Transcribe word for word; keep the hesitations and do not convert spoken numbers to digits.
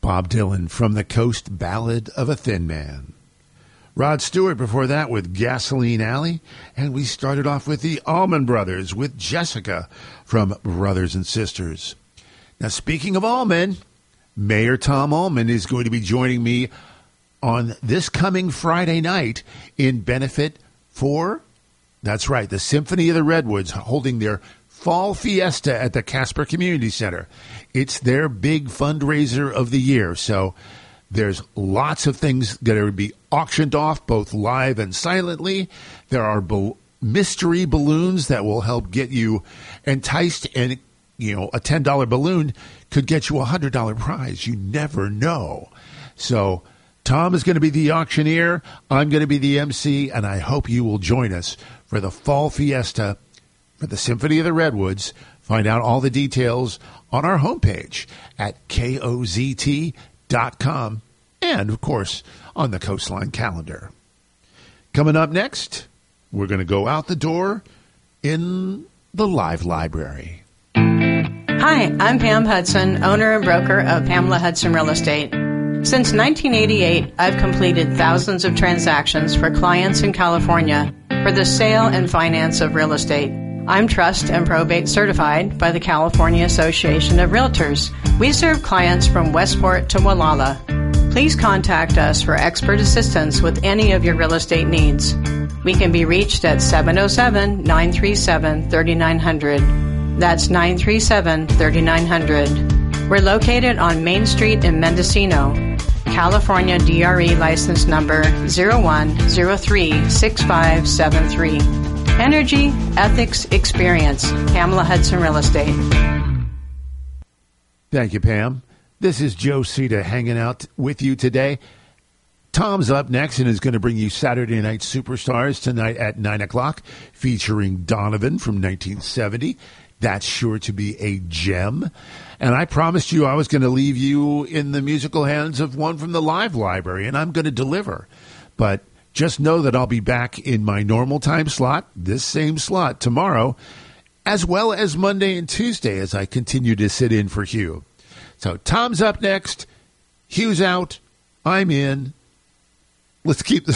Bob Dylan from the Coast Ballad of a Thin Man. Rod Stewart before that with Gasoline Alley. And we started off with the Allman Brothers with Jessica from Brothers and Sisters. Now, speaking of Allman, Mayor Tom Allman is going to be joining me on this coming Friday night in benefit for, that's right, the Symphony of the Redwoods holding their Fall Fiesta at the Casper Community Center. It's their big fundraiser of the year, so there's lots of things that are going to be auctioned off, both live and silently. There are bal- mystery balloons that will help get you enticed, and you know, a ten dollars balloon could get you a one hundred dollars prize. You never know. So Tom is going to be the auctioneer. I'm going to be the M C, and I hope you will join us for the Fall Fiesta for the Symphony of the Redwoods. Find out all the details on our homepage at K O Z T dot com and, of course, on the Coastline calendar. Coming up next, we're going to go out the door in the live library. Hi, I'm Pam Hudson, owner and broker of Pamela Hudson Real Estate. Since nineteen eighty-eight, I've completed thousands of transactions for clients in California for the sale and finance of real estate. I'm trust and probate certified by the California Association of Realtors. We serve clients from Westport to Wallala. Please contact us for expert assistance with any of your real estate needs. We can be reached at seven oh seven, nine three seven, three nine zero zero. That's nine three seven, three nine zero zero. We're located on Main Street in Mendocino. California D R E license number zero one zero three six five seven three. Energy, ethics, experience. Pamela Hudson Real Estate. Thank you, Pam. This is Joe Cita hanging out with you today. Tom's up next and is going to bring you Saturday Night Superstars tonight at nine o'clock, featuring Donovan from nineteen seventy. That's sure to be a gem. And I promised you I was going to leave you in the musical hands of one from the live library, and I'm going to deliver. But just know that I'll be back in my normal time slot, this same slot, tomorrow, as well as Monday and Tuesday as I continue to sit in for Hugh. So Tom's up next. Hugh's out. I'm in. Let's keep the